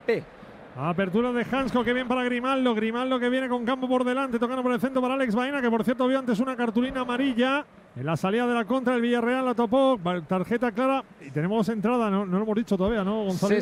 Apertura de Hansko, que bien para Grimaldo. Grimaldo que viene con campo por delante, tocando por el centro para Alex Baena, que por cierto vio antes una cartulina amarilla en la salida de la contra. El Villarreal la topó, tarjeta clara. Y tenemos entrada, no lo hemos dicho todavía, ¿no, Gonzalo?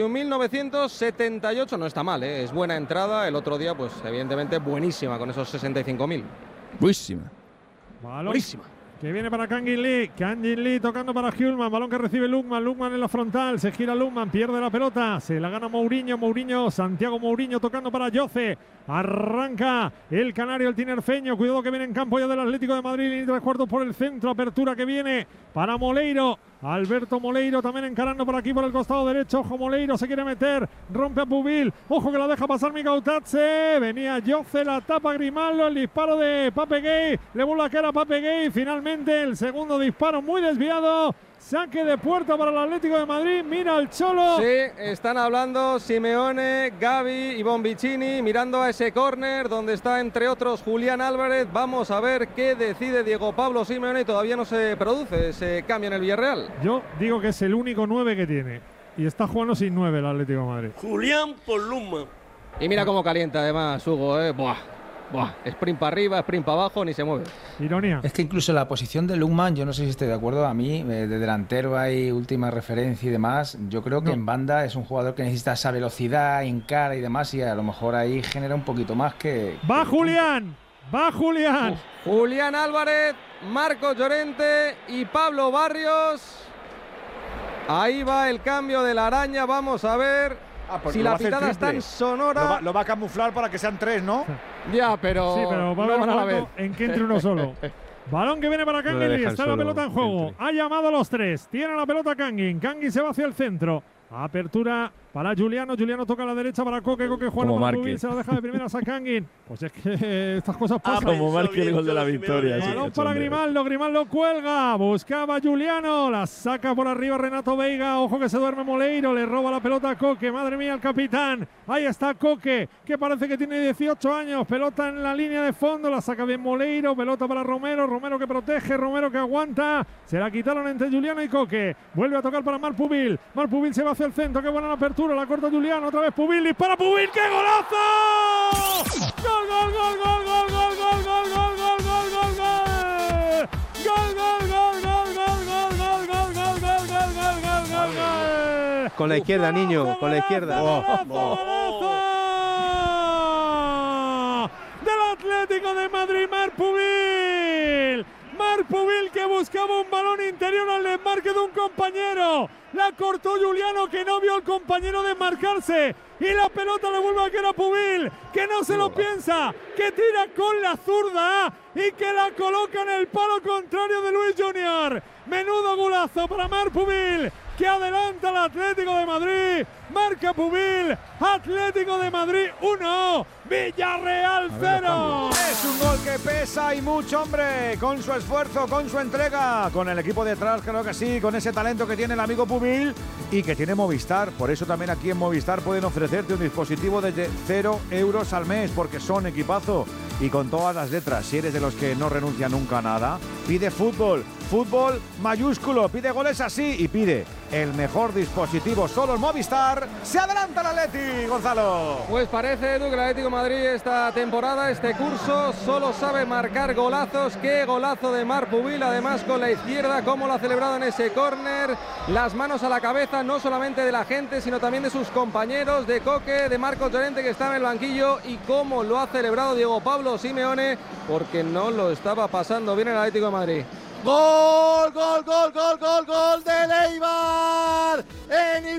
61.978, no está mal, ¿eh? Es buena entrada. El otro día, pues evidentemente buenísima con esos 65.000. Buenísima. Buenísima. Que viene para Kangin Lee. Kangin Lee tocando para Hjulman. Balón que recibe Lukman. Lukman en la frontal. Se gira Lukman. Pierde la pelota. Se la gana Mourinho. Santiago Mourinho tocando para Jose. Arranca el canario, el tinerfeño. Cuidado que viene en campo ya del Atlético de Madrid. Y 3/4 por el centro. Apertura que viene para Moleiro. Alberto Moleiro también encarando por aquí por el costado derecho. Ojo, Moleiro se quiere meter. Rompe a Pubil. Ojo que la deja pasar Mikautatse. Venía Jose, la tapa Grimaldo. El disparo de Pape Gay. Le vuelve a caer a Pape Gay. Finalmente el segundo disparo muy desviado. Saque de puerta para el Atlético de Madrid. Mira al Cholo. Sí, están hablando Simeone, Gavi y Bonvicini mirando a ese córner donde está entre otros Julián Álvarez. Vamos a ver qué decide Diego Pablo Simeone. Todavía no se produce ese cambio en el Villarreal. Yo digo que es el único 9 que tiene. Y está jugando sin 9 el Atlético de Madrid. Julián Poluma. Y mira cómo calienta además Hugo, Buah. Sprint para arriba, sprint para abajo, ni se mueve. Ironía. Es que incluso la posición de Lukman, yo no sé si estoy de acuerdo, a mí, de delantero hay última referencia y demás. Yo creo que en banda es un jugador que necesita esa velocidad, encara y demás, y a lo mejor ahí genera un poquito más que... ¡Va Julián! ¡Va Julián! Julián Álvarez, Marcos Llorente y Pablo Barrios. Ahí va el cambio de la araña, vamos a ver si la pitada es tan sonora. Lo va a camuflar para que sean 3, ¿no? Ya, pero, sí, pero va no van a ver en que entre uno solo. Balón que viene para Kangin Lee. Está la pelota en juego. Ha llamado a los 3. Tiene la pelota Kangin. Kangin se va hacia el centro. Apertura para Juliano. Juliano toca a la derecha para Coque. Coque juega para Rubín. Se la deja de primeras a Kangin. Pues es que estas cosas pasan. Como marque el gol de la victoria. Balón para Grimaldo. Grimaldo cuelga. Buscaba a Juliano. La saca por arriba Renato Veiga. Ojo que se duerme Moleiro. Le roba la pelota a Coque. Madre mía, el capitán. Ahí está Coque, que parece que tiene 18 años. Pelota en la línea de fondo. La saca bien Moleiro. Pelota para Romero. Romero que protege. Romero que aguanta. Se la quitaron entre Juliano y Coque. Vuelve a tocar para Marc Pubil. Marc Pubil se va hacia el centro. Qué buena la apertura. La corta Juliano. Otra vez Pubil. Dispara Pubil. ¡Qué golazo! ¡Gol, gol, gol, gol, gol, gol, gol, gol, gol, gol, gol, gol, gol! ¡Gol, gol, gol, gol, gol, gol, gol, gol, gol, gol, gol, gol, gol, gol! Con la izquierda, niño, con la izquierda. Del Atlético de Madrid, Marc Pubil. Marc Pubil que buscaba un balón interior al desmarque de un compañero. La cortó Juliano, que no vio al compañero desmarcarse. Y la pelota le vuelve a quedar a Pubil, que no se lo piensa, que tira con la zurda y que la coloca en el palo contrario de Luis Junior. Menudo golazo para Marc Pubil, que adelanta al Atlético de Madrid. Marca Pubil, Atlético de Madrid 1, Villarreal 0. Es un gol que pesa y mucho, hombre, con su esfuerzo, con su entrega, con el equipo detrás, creo que sí, con ese talento que tiene el amigo Pubil y que tiene Movistar. Por eso también aquí en Movistar pueden ofrecerte un dispositivo desde 0 euros al mes, porque son equipazo y con todas las letras. Si eres de los que no renuncia nunca a nada, pide fútbol, fútbol mayúsculo, pide goles así y pide el mejor dispositivo solo en Movistar. Se adelanta el Atleti, Gonzalo. Pues parece, Edu, que el Atlético de Madrid esta temporada, este curso, solo sabe marcar golazos. Qué golazo de Marc Pubil, además con la izquierda, cómo lo ha celebrado en ese córner. Las manos a la cabeza, no solamente de la gente, sino también de sus compañeros, de Coque, de Marcos Llorente, que está en el banquillo, y cómo lo ha celebrado Diego Pablo Simeone, porque no lo estaba pasando bien el Atlético de Madrid. Gol, gol, gol, gol, gol, gol de Eibar en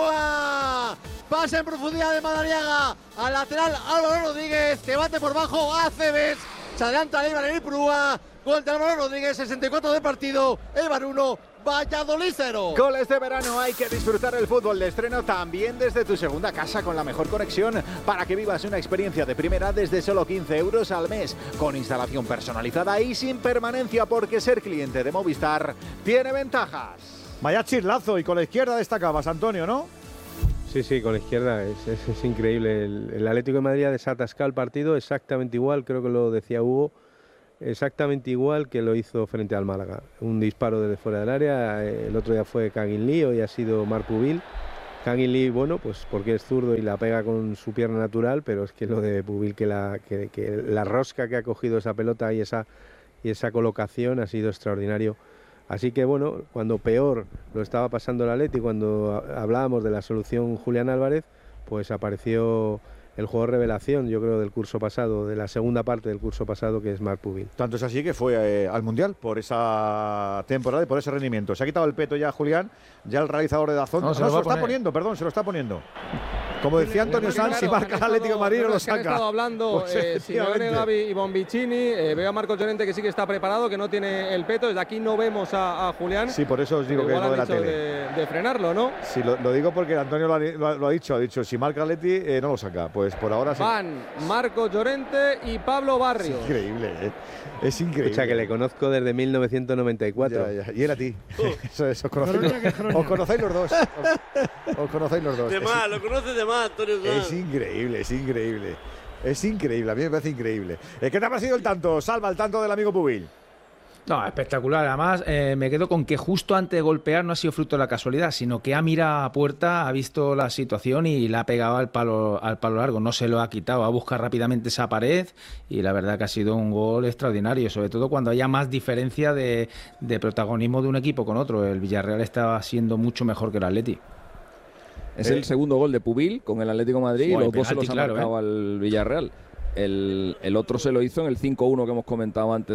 Ipurúa. Pasa en profundidad de Madariaga al lateral Álvaro Rodríguez, que bate por bajo a Cebes. Se adelanta Eibar en Ipurúa. Gol de Álvaro Rodríguez, 64 de partido. Eibar 1, Valladolid 0. Goles de verano, hay que disfrutar el fútbol de estreno también desde tu segunda casa con la mejor conexión para que vivas una experiencia de primera desde solo 15 euros al mes, con instalación personalizada y sin permanencia, porque ser cliente de Movistar tiene ventajas. Vaya chirlazo, y con la izquierda destacabas, Antonio, ¿no? Sí, con la izquierda es increíble. El Atlético de Madrid ha desatascado el partido exactamente igual, creo que lo decía Hugo, exactamente igual que lo hizo frente al Málaga. Un disparo desde fuera del área, el otro día fue Kangin Lee, hoy ha sido Marc Pubil, Kangin Lee, bueno, pues porque es zurdo y la pega con su pierna natural, pero es que lo de Pubil, que la rosca que ha cogido esa pelota y esa colocación ha sido extraordinario. Así que bueno, cuando peor lo estaba pasando el Atleti, cuando hablábamos de la solución Julián Álvarez, pues apareció el jugador revelación, yo creo, del curso pasado, de la segunda parte del curso pasado, que es Marc Pubil. Tanto es así que fue al Mundial por esa temporada y por ese rendimiento. Se ha quitado el peto ya Julián, ya el realizador de Dazón. No, se lo está poniendo, perdón, se lo está poniendo. Como decía Antonio Sanz, si marca el Atlético de Madrid no lo saca. Han estado hablando Simeone, Gavi y Bonvicini. Veo a Marcos Llorente que sí que está preparado, que no tiene el peto. Desde aquí no vemos a Julián. Sí, por eso os digo que es lo de la tele. De frenarlo, ¿no? Sí, lo digo porque Antonio lo ha dicho, si marca el Atleti no lo saca. Pues por ahora sí. Van Marcos Llorente y Pablo Barrios. Es increíble, es increíble. O sea, que le conozco desde 1994. Ya. Y era a ti. Eso, os conocéis los dos. Os conocéis los dos. De más, lo conoces de más, Antonio Sanz. Es increíble, es increíble. Es increíble, a mí me parece increíble. ¿Qué te ha parecido el tanto, Salva, el tanto del amigo Pubil? No, espectacular. Además, me quedo con que justo antes de golpear no ha sido fruto de la casualidad, sino que ha mirado a puerta, ha visto la situación y la ha pegado al palo largo. No se lo ha quitado, ha buscado rápidamente esa pared y la verdad que ha sido un gol extraordinario, sobre todo cuando haya más diferencia de protagonismo de un equipo con otro. El Villarreal estaba siendo mucho mejor que el Atleti. Es el segundo gol de Pubil con el Atlético de Madrid, y los dos se los ha marcado al Villarreal. El otro se lo hizo en el 5-1 que hemos comentado antes